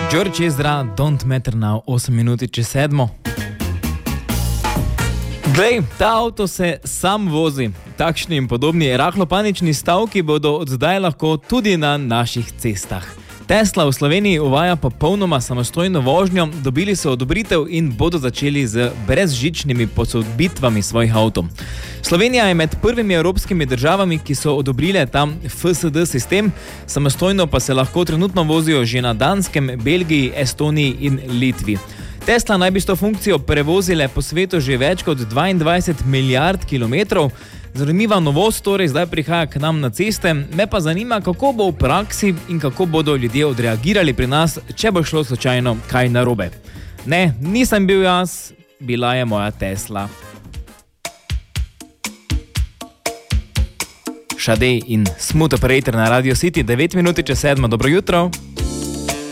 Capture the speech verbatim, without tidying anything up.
George Ezra, Don't Matter Now, osem minuti čez sedmo. Glej, ta avto se sam vozi. Takšni in podobni rahlopanični stavki bodo od zdaj lahko tudi na naših cestah. Tesla v Sloveniji uvaja popolnoma samostojno vožnjo, dobili so odobritev in bodo začeli z brezžičnimi posodobitvami svojih avtov. Slovenija je med prvimi evropskimi državami, ki so odobrile tam F S D sistem, samostojno pa se lahko trenutno vozijo že na Danskem, Belgiji, Estoniji in Litvi. Tesla naj bi s to funkcijo prevozile po svetu že več kot dvaindvajset milijard kilometrov. Zanimiva novost torej zdaj prihaja k nam na ceste, me pa zanima, kako bo v praksi in kako bodo ljudje odreagirali pri nas, če bo šlo slučajno kaj narobe. Ne, nisem bil jaz, bila je moja Tesla. Šadej in Smooth Operator na Radio City, devet minuti čez sedmo, dobro jutro.